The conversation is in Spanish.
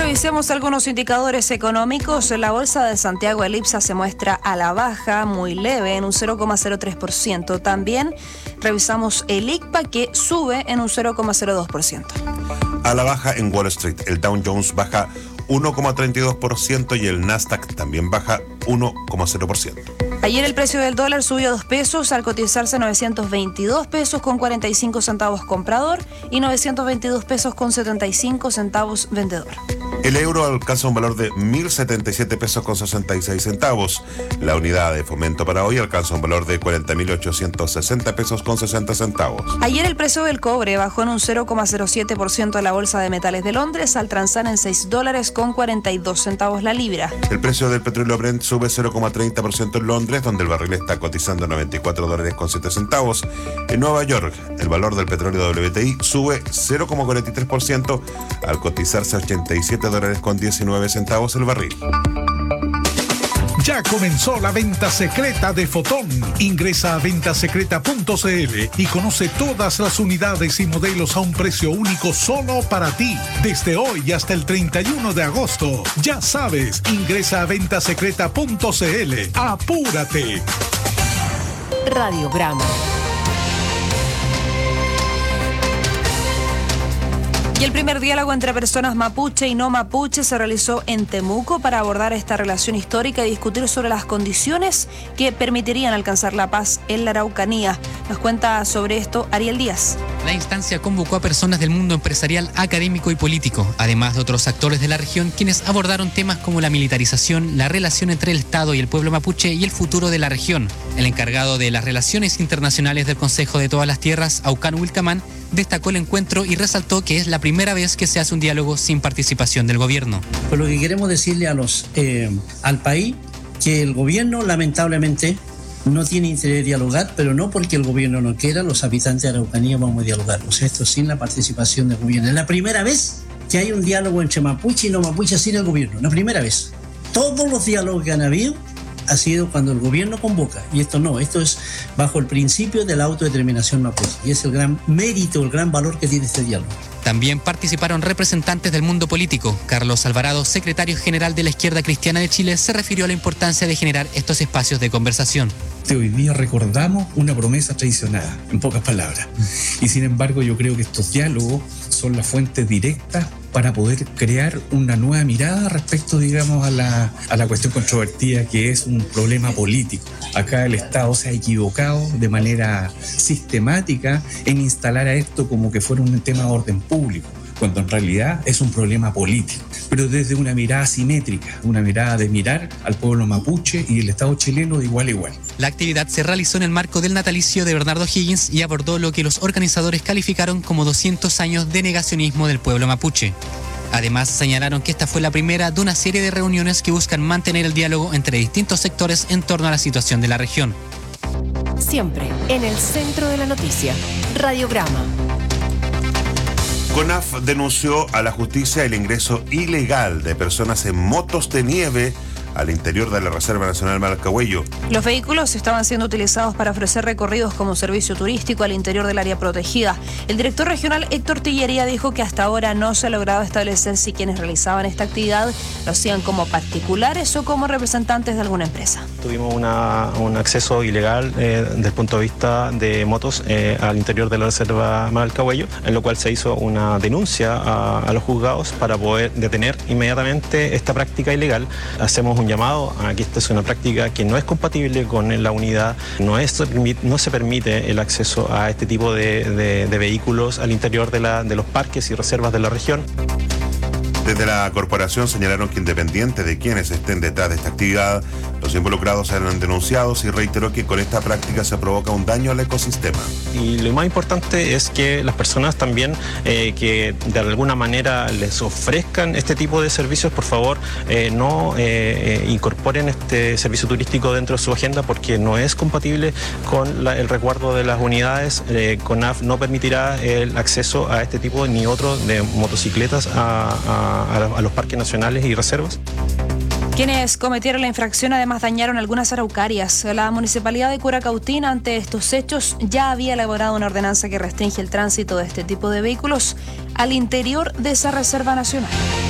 Revisemos algunos indicadores económicos. La bolsa de Santiago el IPSA se muestra a la baja, muy leve, en un 0,03%. También revisamos el ICPA, que sube en un 0,02%. A la baja en Wall Street, el Dow Jones baja 1,32% y el Nasdaq también baja 1,0%. Ayer el precio del dólar subió 2 pesos al cotizarse 922 pesos con 45 centavos comprador y 922 pesos con 75 centavos vendedor. El euro alcanza un valor de 1.077 pesos con 66 centavos. La unidad de fomento para hoy alcanza un valor de 40.860 pesos con 60 centavos. Ayer el precio del cobre bajó en un 0,07% en la Bolsa de Metales de Londres al transar en $6 con 42 centavos la libra. El precio del petróleo Brent sube 0,30% en Londres, donde el barril está cotizando $94 con 7 centavos. En Nueva York, el valor del petróleo WTI sube 0,43% al cotizarse $87 con 19 centavos el barril. Ya comenzó la venta secreta de Fotón. Ingresa a ventasecreta.cl y conoce todas las unidades y modelos a un precio único solo para ti. Desde hoy hasta el 31 de agosto. Ya sabes, ingresa a ventasecreta.cl. ¡Apúrate! Radio Brahma. Y el primer diálogo entre personas mapuche y no mapuche se realizó en Temuco para abordar esta relación histórica y discutir sobre las condiciones que permitirían alcanzar la paz en la Araucanía. Nos cuenta sobre esto Ariel Díaz. La instancia convocó a personas del mundo empresarial, académico y político, además de otros actores de la región, quienes abordaron temas como la militarización, la relación entre el Estado y el pueblo mapuche y el futuro de la región. El encargado de las relaciones internacionales del Consejo de Todas las Tierras, Aucán Wilcamán, destacó el encuentro y resaltó que es la primera vez que se hace un diálogo sin participación del gobierno. Pues lo que queremos decirle al país, que el gobierno lamentablemente no tiene interés de dialogar, pero no porque el gobierno no quiera, los habitantes de Araucanía vamos a dialogar. O sea, esto sin la participación del gobierno. Es la primera vez que hay un diálogo entre mapuche y no mapuche sin el gobierno. La primera vez. Todos los diálogos que han habido ha sido cuando el gobierno convoca, y esto no, esto es bajo el principio de la autodeterminación mapuche, y es el gran mérito, el gran valor que tiene este diálogo. También participaron representantes del mundo político. Carlos Alvarado, secretario general de la Izquierda Cristiana de Chile, se refirió a la importancia de generar estos espacios de conversación. Hoy día recordamos una promesa traicionada, en pocas palabras. Y sin embargo, yo creo que estos diálogos son la fuente directa para poder crear una nueva mirada respecto, digamos, a la cuestión controvertida, que es un problema político. Acá el Estado se ha equivocado de manera sistemática en instalar a esto como que fuera un tema de orden público, cuando en realidad es un problema político, pero desde una mirada simétrica, una mirada de mirar al pueblo mapuche y el Estado chileno de igual a igual. La actividad se realizó en el marco del natalicio de Bernardo Higgins y abordó lo que los organizadores calificaron como 200 años de negacionismo del pueblo mapuche. Además, señalaron que esta fue la primera de una serie de reuniones que buscan mantener el diálogo entre distintos sectores en torno a la situación de la región. Siempre en el centro de la noticia. Radio Brahma. CONAF denunció a la justicia el ingreso ilegal de personas en motos de nieve al interior de la Reserva Nacional Malcahuello. Los vehículos estaban siendo utilizados para ofrecer recorridos como servicio turístico al interior del área protegida. El director regional Héctor Tillería dijo que hasta ahora no se ha logrado establecer si quienes realizaban esta actividad lo hacían como particulares o como representantes de alguna empresa. Tuvimos un acceso ilegal desde el punto de vista de motos al interior de la Reserva Malcahuello, en lo cual se hizo una denuncia a los juzgados para poder detener inmediatamente esta práctica ilegal. Hacemos un llamado a que esta es una práctica que no es compatible con la unidad, no se permite el acceso a este tipo de vehículos al interior de los parques y reservas de la región. Desde la corporación señalaron que independiente de quienes estén detrás de esta actividad, los involucrados serán denunciados y reiteró que con esta práctica se provoca un daño al ecosistema. Y lo más importante es que las personas también que de alguna manera les ofrezcan este tipo de servicios, por favor, no incorporen este servicio turístico dentro de su agenda porque no es compatible con el resguardo de las unidades. CONAF no permitirá el acceso a este tipo ni otro de motocicletas a los parques nacionales y reservas. Quienes cometieron la infracción además dañaron algunas araucarias. La municipalidad de Curacautín ante estos hechos ya había elaborado una ordenanza que restringe el tránsito de este tipo de vehículos al interior de esa reserva nacional.